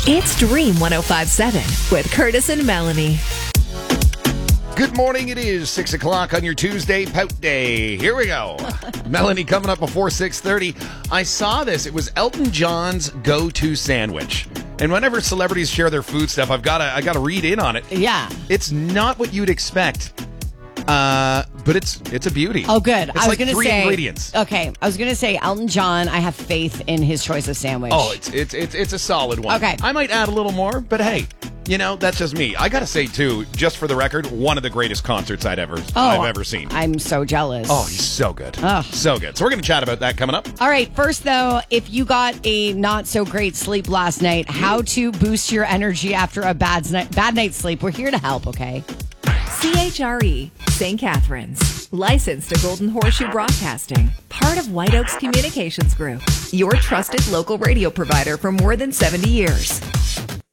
It's Dream 105.7 with Curtis and Melanie. Good morning. It is 6 o'clock on your Tuesday Pout Day. Here we go. Melanie coming up before 6:30. I saw this. It was Elton John's go-to sandwich. And whenever celebrities share their food stuff, I gotta read in on it. Yeah. It's not what you'd expect. But it's a beauty. Oh, good. It's like three ingredients. Okay, I was gonna say Elton John. I have faith in his choice of sandwich. Oh, it's a solid one. Okay. I might add a little more, but hey, that's just me. I gotta say too, just for the record, one of the greatest concerts I've ever seen. I'm so jealous. Oh, he's so good. Oh. So good. So we're gonna chat about that coming up. All right. First, though, if you got a not so great sleep last night, how to boost your energy after a bad night's sleep? We're here to help. Okay. CHRE, St. Catharines. Licensed to Golden Horseshoe Broadcasting. Part of White Oaks Communications Group. Your trusted local radio provider for more than 70 years.